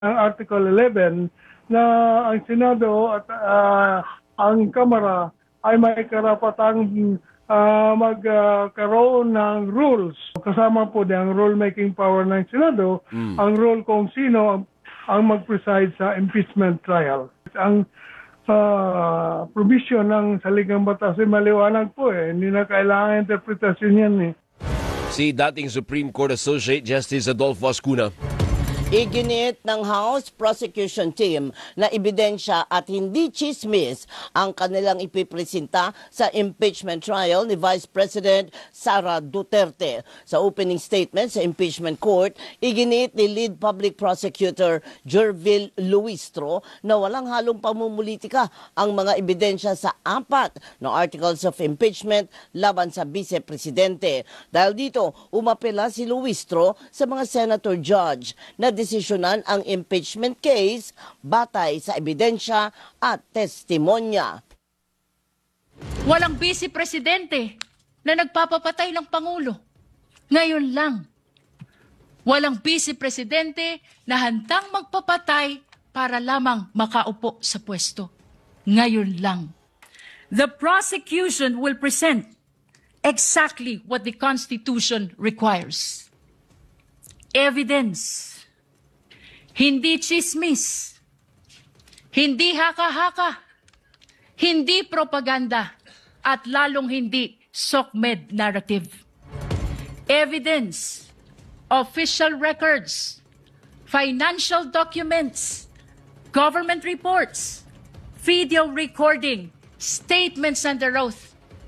ang Article 11 na ang Senado at ang Kamara ay may karapatang magkaroon ng rules. Kasama po din ang rule-making power ng Senado, ang rule kung sino ang mag-preside sa impeachment trial. Ang provision ng saligang batas ay maliwanag po hindi na kailangan interpretasyon yan Si dating Supreme Court Associate Justice Adolfo Ascuna. Iginit ng House Prosecution Team na ebidensya at hindi chismis ang kanilang ipipresenta sa impeachment trial ni Vice President Sara Duterte. Sa opening statement sa impeachment court, iginit ni Lead Public Prosecutor Jervil Luistro na walang halong pamumulitika ang mga ebidensya sa 4 na articles of impeachment laban sa Vice Presidente. Dahil dito, umapela si Luistro sa mga senator judge na desisyonan ang impeachment case batay sa ebidensya at testimonya. Walang Vice Presidente na nagpapapatay ng Pangulo. Ngayon lang. Walang Vice Presidente na handang magpapatay para lamang makaupo sa pwesto. Ngayon lang. The prosecution will present exactly what the Constitution requires. Evidence. Hindi chismis, hindi haka-haka, hindi propaganda, at lalong hindi SOCMED narrative. Evidence, official records, financial documents, government reports, video recording, statements under oath.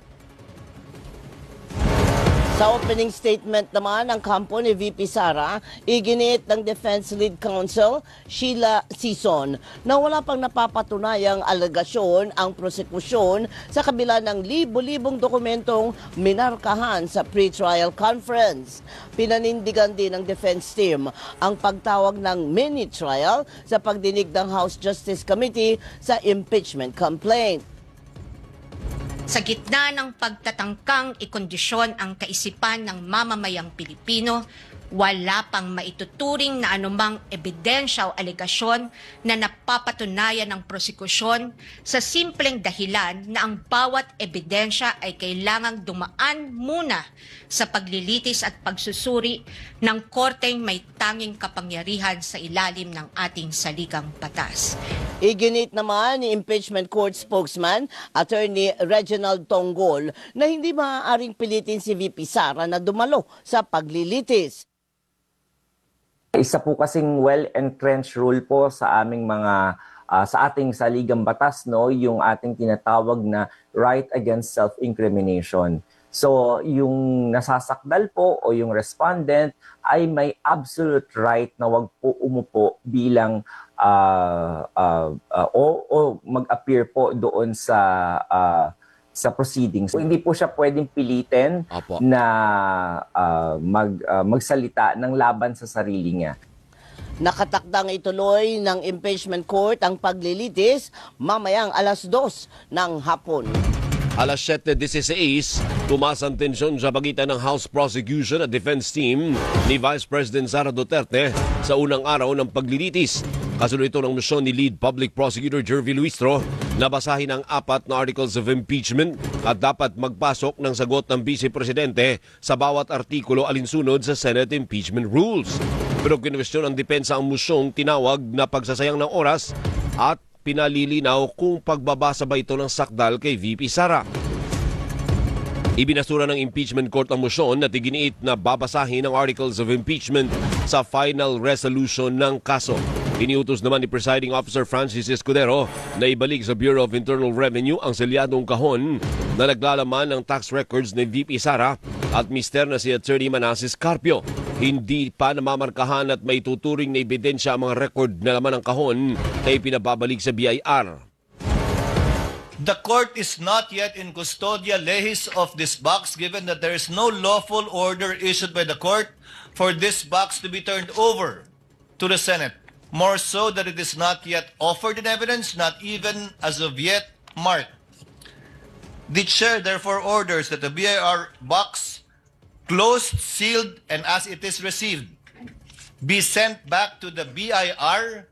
Sa opening statement naman ng kampo ni VP Sara, iginit ng Defense Lead Counsel Sheila Sison na wala pang napapatunayang alegasyon ang prosekusyon sa kabila ng libo-libong dokumentong minarkahan sa pre-trial conference. Pinanindigan din ng defense team ang pagtawag ng mini-trial sa pagdinig ng House Justice Committee sa impeachment complaint. Sa gitna ng pagtatangkang ikondisyon ang kaisipan ng mamamayang Pilipino, wala pang maituturing na anumang ebidensya o alegasyon na napapatunayan ng prosekusyon sa simpleng dahilan na ang bawat ebidensya ay kailangang dumaan muna sa paglilitis at pagsusuri ng korteng may tanging kapangyarihan sa ilalim ng ating saligang batas. Iginit naman ni impeachment court spokesman Attorney Reginald Tonggol na hindi maaaring pilitin si VP Sara na dumalo sa paglilitis. Isa po kasing well-entrenched rule po sa aming mga sa ating saligang batas yung ating tinatawag na right against self-incrimination. So yung nasasakdal po o yung respondent ay may absolute right na wag po umupo bilang o mag-appear po doon sa proceedings. So, hindi po siya pwedeng pilitin na magsalita ng laban sa sarili niya. Nakatakdang ituloy ng impeachment court ang paglilitis mamayang 2:00 ng hapon. 7:16, tumaas ang tensyon sa pagitan ng House Prosecution at Defense Team ni Vice President Sara Duterte sa unang araw ng paglilitis. Kasunod ito ng misyon ni Lead Public Prosecutor Jervil Luistro na basahin ang 4 na articles of impeachment at dapat magpasok ng sagot ng Vice Presidente sa bawat artikulo alinsunod sa Senate impeachment rules. Pero kinwestiyon ang depensa ang mosyong tinawag na pagsasayang ng oras at pinalilinaw kung pagbabasa ba ito ng sakdal kay VP Sara. Ibinasura ng impeachment court ang motion na iginiit na babasahin ang articles of impeachment sa final resolution ng kaso. Iniutos naman ni Presiding Officer Francis Escudero na ibalik sa Bureau of Internal Revenue ang selyadong kahon na naglalaman ng tax records ni VP Sara at mister na si Attorney Manasseh Carpio. Hindi pa namamarkahan at may tuturing na ebidensya ang mga record na laman ng kahon na ipinababalik sa BIR. The court is not yet in custodia lehis of this box given that there is no lawful order issued by the court for this box to be turned over to the Senate. More so that it is not yet offered in evidence, not even as of yet marked. The chair therefore orders that the BIR box closed, sealed, and as it is received be sent back to the BIR